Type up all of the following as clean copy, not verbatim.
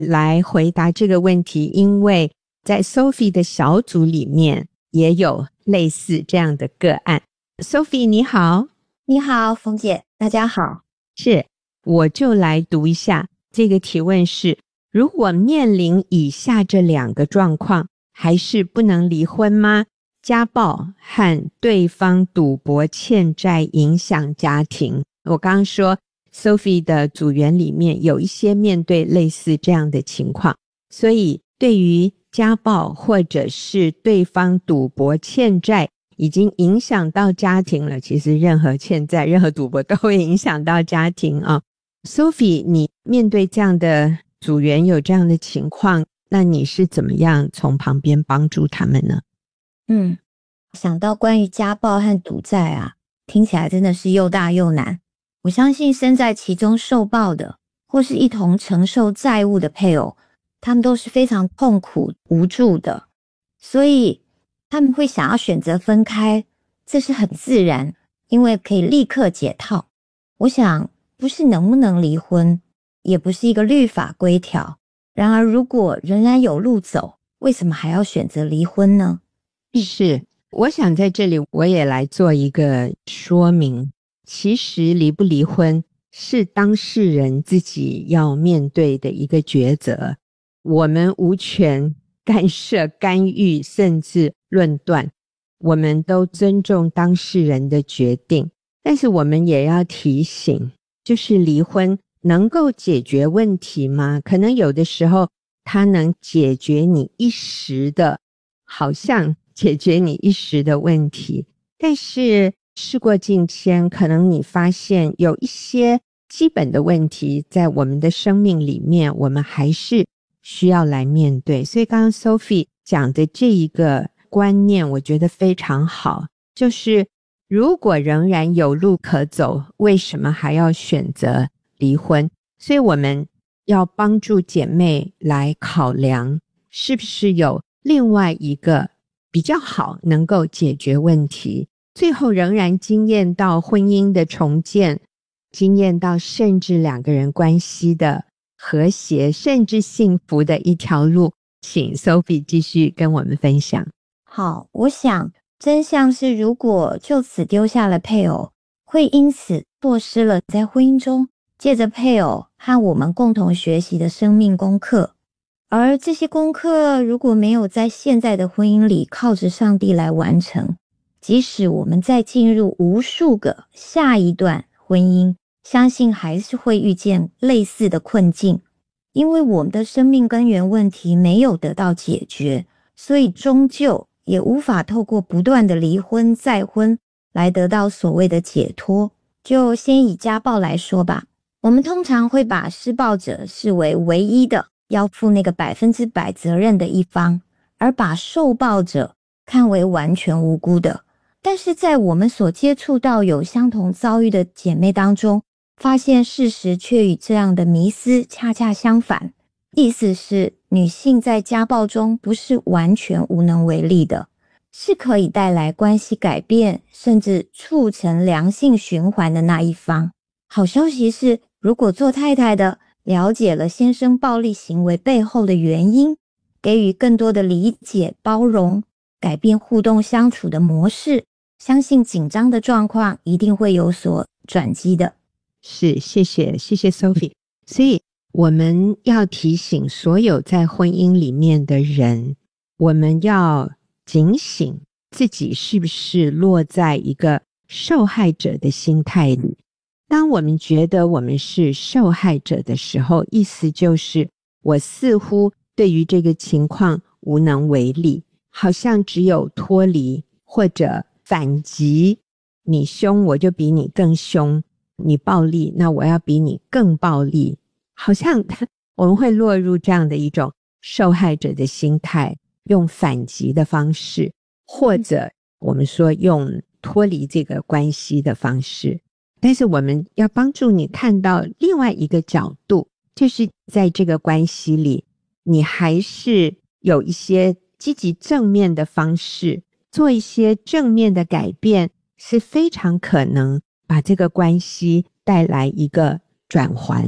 来回答这个问题，因为在 Sophie 的小组里面也有类似这样的个案。 Sophie 你好。 你好，冯姐，大家好。 是，我就来读一下这个提问是：如果面临以下这2个状况，还是不能离婚吗？家暴和对方赌博欠债影响家庭。我刚刚说 Sophie 的组员里面有一些面对类似这样的情况，所以对于家暴或者是对方赌博欠债已经影响到家庭了，其实任何欠债任何赌博都会影响到家庭啊。Sophie 你面对这样的组员有这样的情况，那你是怎么样从旁边帮助他们呢？ 想到关于家暴和赌债啊，听起来真的是又大又难。我相信身在其中受暴的，或是一同承受债务的配偶，他们都是非常痛苦无助的，所以他们会想要选择分开，这是很自然，因为可以立刻解套。我想不是能不能离婚，也不是一个律法规条，然而如果仍然有路走，为什么还要选择离婚呢？ 是，我想在这里我也来做一个说明。其实离不离婚是当事人自己要面对的一个抉择，我们无权干涉、干预甚至论断，我们都尊重当事人的决定。但是我们也要提醒，就是离婚能够解决问题吗？可能有的时候它能解决你一时的，好像解决你一时的问题，但是事过境迁，可能你发现有一些基本的问题在我们的生命里面，我们还是需要来面对。所以刚刚 Sophie 讲的这一个观念我觉得非常好，就是如果仍然有路可走，为什么还要选择离婚？所以我们要帮助姐妹来考量，是不是有另外一个比较好能够解决问题，最后仍然经验到婚姻的重建，经验到甚至2个人关系的和谐，甚至幸福的一条路。请 Sophie 继续跟我们分享。 好，我想真相是，如果就此丢下了配偶，会因此错失了在婚姻中借着配偶和我们共同学习的生命功课。而这些功课如果没有在现在的婚姻里靠着上帝来完成，即使我们再进入无数个下一段婚姻，相信还是会遇见类似的困境。因为我们的生命根源问题没有得到解决，所以终究也无法透过不断的离婚再婚来得到所谓的解脱。就先以家暴来说吧，我们通常会把施暴者视为唯一的要负那个100%责任的一方，而把受暴者看为完全无辜的。但是在我们所接触到有相同遭遇的姐妹当中，发现事实却与这样的迷思恰恰相反。意思是，女性在家暴中不是完全无能为力的，是可以带来关系改变，甚至促成良性循环的那一方。好消息是，如果做太太的了解了先生暴力行为背后的原因，给予更多的理解、包容，改变互动相处的模式，相信紧张的状况一定会有所转机的。 是，谢谢 Sophie。 所以我们要提醒所有在婚姻里面的人，我们要警醒自己是不是落在一个受害者的心态里。当我们觉得我们是受害者的时候，意思就是我似乎对于这个情况无能为力，好像只有脱离或者反击，你凶我就比你更凶，你暴力那我要比你更暴力，好像我们会落入这样的一种受害者的心态，用反击的方式，或者我们说用脱离这个关系的方式。但是我们要帮助你看到另外一个角度，就是在这个关系里，你还是有一些积极正面的方式，做一些正面的改变，是非常可能把这个关系带来一个转圜，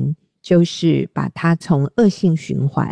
就是把它从恶性循环